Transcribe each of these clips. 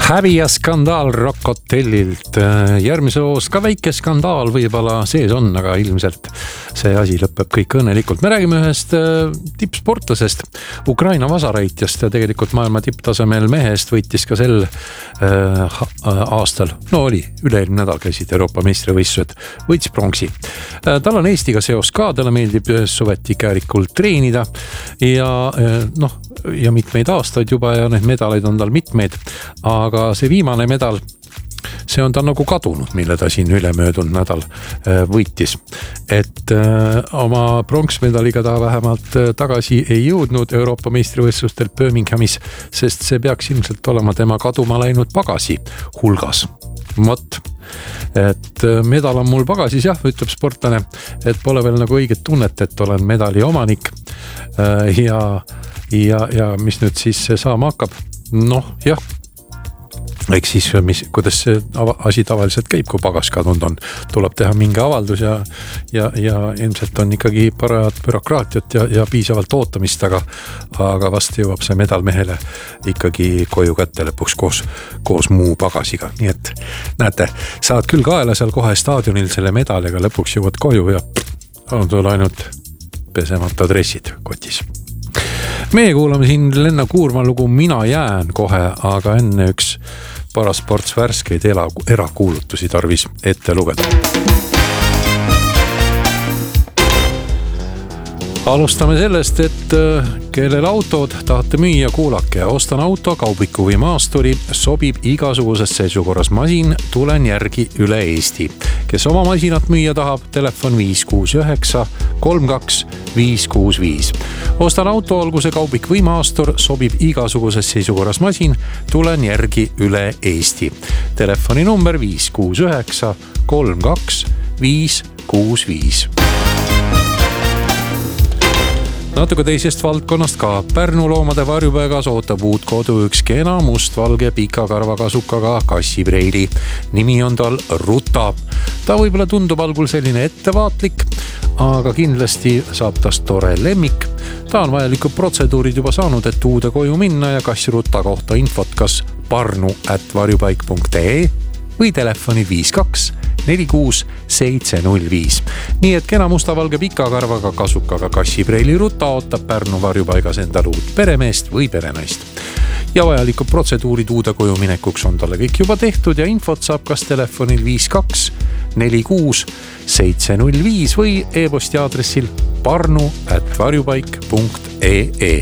Häbi ja skandaal Rock Hotellilt. Järgmise loos ka väike skandaal võib-olla sees on, aga ilmselt see asi lõpeb kõik õnnelikult. Me räägime ühest tippsportlasest, Ukraina vasarheitjast ja tegelikult maailma tipptasemel mehest võitis ka sel aastal. No oli, üle-eelmine nädal käisid Euroopa meistrivõistlused, võitis pronksi. Tal on Eestiga seos ka, talle meeldib suveti käärikul treenida ja mitmeid aastaid juba ja need medaleid on tal mitmeid, aga see viimane medal, see on ta nagu kadunud, mille ta siin ülemöödunud nädal võitis. Et oma pronksmedaliga ta vähemalt tagasi ei jõudnud Euroopa meistrivõistlustel Birminghamis, sest see peaks ilmselt olema tema kaduma läinud pagasi hulgas. Et medal on mul pagasis, jah, ütleb sportlane, et pole veel nagu õiget tunnet, et olen medali omanik ja mis nüüd siis saama hakkab? Noh, jah. Eks siis, kuidas see asi tavaliselt käib, kui pagas kadunud on. Tuleb teha mingi avaldus ja ilmselt on ikkagi parajat bürokraatiat ja piisavalt ootamist, aga vast jõuab see medal mehele ikkagi koju kätte lõpuks koos muu pagasiga. Nii et näete, saad küll kaela seal kohe staadionil selle medaliga, lõpuks jõuad koju ja on sul ainult pesemata dressid kotis. Meie kuulame siin Lenna Kuurma lugu Mina jään kohe, aga enne üks parasports värskeid erakuulutusi tarvis ette lugeda. Alustame sellest, et kellel autod tahate müüa, kuulake. Ostan auto, kaubiku või maasturi, sobib igasuguses seisukorras masin, tulen järgi üle Eesti. Kes oma masinat müüa tahab, telefon 569 32 565. Ostan auto, olgu see kaubik või maastur, sobib igasuguses seisukorras masin, tulen järgi üle Eesti. Telefoni number 569 32 565. Natuke teisest valdkonnast ka. Pärnu loomade varjupaigas ootab uut kodu üks kena mustvalge pika karvakasukaga kassipreili. Nimi on tal Ruta. Ta võibolla tundub algul selline ettevaatlik, aga kindlasti saab tast tore lemmik. Ta on vajalikud protseduurid juba saanud, et uude koju minna ja kass Ruta kohta infot kas parnu@varjupaik.ee või telefoni 52 46 705. Nii et kena mustavalge pika karvaga kasukaga kassipreili Ruta ootab Pärnu varjupaigas endal uut peremeest või perenaist. Ja vajalikud protseduurid uude koju minekuks on talle kõik juba tehtud ja infot saab kas telefonil 52 46 705 või e-posti aadressil parnu@varjupaik.ee.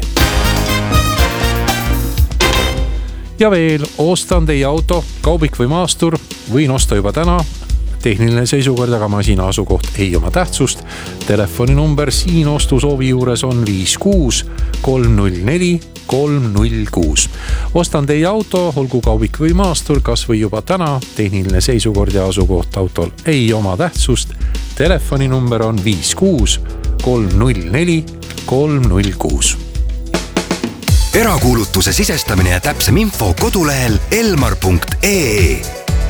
Ja veel, ostan teie auto, kaubik või maastur, võin osta juba täna. Tehniline seisukord, aga masina asukoht ei oma tähtsust. Telefoninumber siin ostusoovi juures on 56 304 306. Ostan teie auto, olgu kaubik või maastur, kas või juba täna. Tehniline seisukord ja asukoht autol ei oma tähtsust. Telefoninumber on 56 304 306. Erakuulutuse sisestamine ja täpsem info kodulehel elmar.ee.